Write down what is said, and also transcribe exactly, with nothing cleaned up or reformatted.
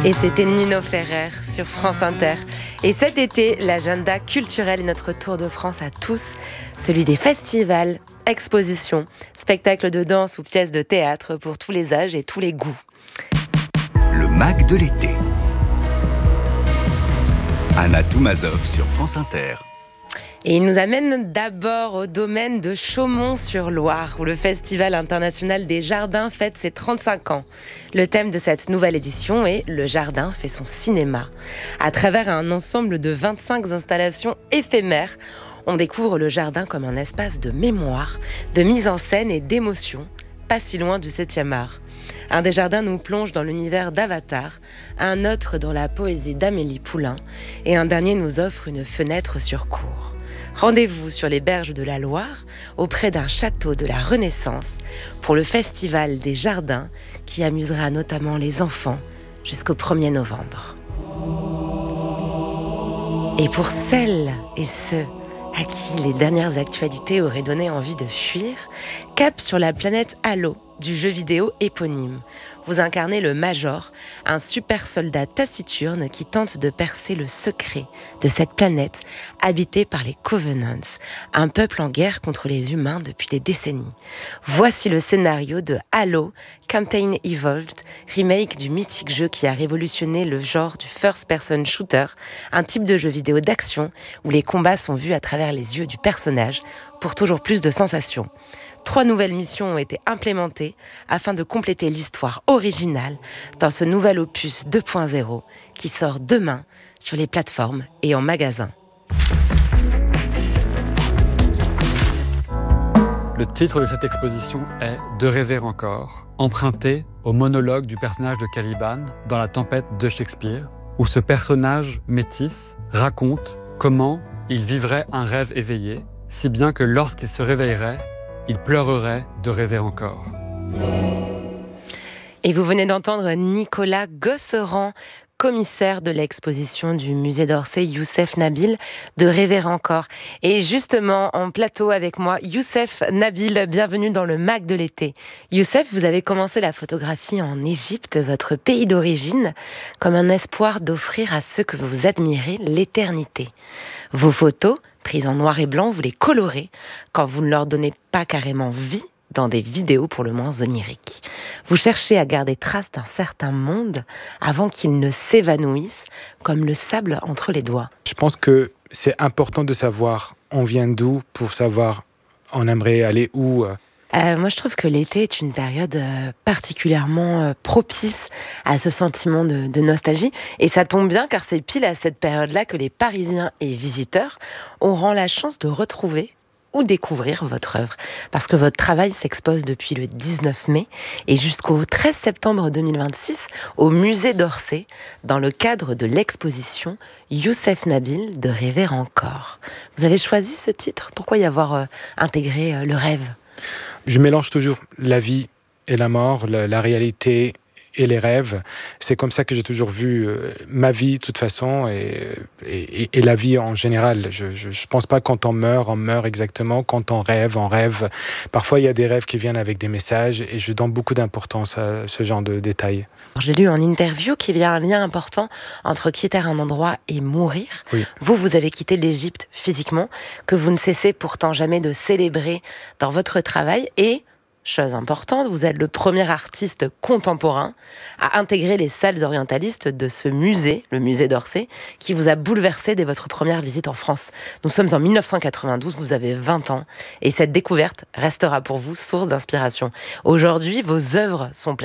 Et c'était Nino Ferrer sur France Inter. Et cet été, l'agenda culturel est notre tour de France à tous, celui des festivals, expositions, spectacles de danse ou pièces de théâtre pour tous les âges et tous les goûts. Le Mac de l'été. Anna Toumazov sur France Inter. Et il nous amène d'abord au domaine de Chaumont-sur-Loire, où le Festival international des jardins fête ses trente-cinq ans. Le thème de cette nouvelle édition est « Le jardin fait son cinéma ». À travers un ensemble de vingt-cinq installations éphémères, on découvre le jardin comme un espace de mémoire, de mise en scène et d'émotion, pas si loin du septième art. Un des jardins nous plonge dans l'univers d'Avatar, un autre dans la poésie d'Amélie Poulain, et un dernier nous offre une fenêtre sur cour. Rendez-vous sur les berges de la Loire, auprès d'un château de la Renaissance, pour le Festival des Jardins, qui amusera notamment les enfants jusqu'au premier novembre. Et pour celles et ceux à qui les dernières actualités auraient donné envie de fuir, cap sur la planète Halo du jeu vidéo éponyme. Vous incarnez le Major, un super soldat taciturne qui tente de percer le secret de cette planète habitée par les Covenants, un peuple en guerre contre les humains depuis des décennies. Voici le scénario de Halo Campaign Evolved, remake du mythique jeu qui a révolutionné le genre du first-person shooter, un type de jeu vidéo d'action où les combats sont vus à travers les yeux du personnage pour toujours plus de sensations. Trois nouvelles missions ont été implémentées afin de compléter l'histoire originale dans ce nouvel opus deux point zéro qui sort demain sur les plateformes et en magasin. Le titre de cette exposition est « De rêver encore », emprunté au monologue du personnage de Caliban dans La Tempête de Shakespeare, où ce personnage métis raconte comment il vivrait un rêve éveillé, si bien que lorsqu'il se réveillerait, il pleurerait de rêver encore. Et vous venez d'entendre Nicolas Gosseran, commissaire de l'exposition du musée d'Orsay, Youssef Nabil, de rêver encore. Et justement, en plateau avec moi, Youssef Nabil, bienvenue dans le Mac de l'été. Youssef, vous avez commencé la photographie en Égypte, votre pays d'origine, comme un espoir d'offrir à ceux que vous admirez l'éternité. Vos photos, prises en noir et blanc, vous les colorez quand vous ne leur donnez pas carrément vie dans des vidéos pour le moins oniriques. Vous cherchez à garder trace d'un certain monde avant qu'il ne s'évanouisse comme le sable entre les doigts. Je pense que c'est important de savoir on vient d'où pour savoir on aimerait aller où. Euh, moi, je trouve que l'été est une période euh, particulièrement euh, propice à ce sentiment de, de nostalgie. Et ça tombe bien, car c'est pile à cette période-là que les Parisiens et visiteurs auront la chance de retrouver ou découvrir votre œuvre. Parce que votre travail s'expose depuis le dix-neuf mai et jusqu'au treize septembre deux mille vingt-six au musée d'Orsay, dans le cadre de l'exposition Youssef Nabil, de rêver encore. Vous avez choisi ce titre? Pourquoi y avoir euh, intégré euh, le rêve? Je mélange toujours la vie et la mort, la, la réalité et les rêves. C'est comme ça que j'ai toujours vu euh, ma vie de toute façon et, et, et la vie en général. Je ne pense pas quand on meurt, on meurt exactement. Quand on rêve, on rêve. Parfois, il y a des rêves qui viennent avec des messages et je donne beaucoup d'importance à ce genre de détails. J'ai lu en interview qu'il y a un lien important entre quitter un endroit et mourir. Oui. Vous, vous avez quitté l'Égypte physiquement, que vous ne cessez pourtant jamais de célébrer dans votre travail et... chose importante, vous êtes le premier artiste contemporain à intégrer les salles orientalistes de ce musée, le musée d'Orsay, qui vous a bouleversé dès votre première visite en France. Nous sommes en mille neuf cent quatre-vingt-douze, vous avez vingt ans, et cette découverte restera pour vous source d'inspiration. Aujourd'hui, vos œuvres sont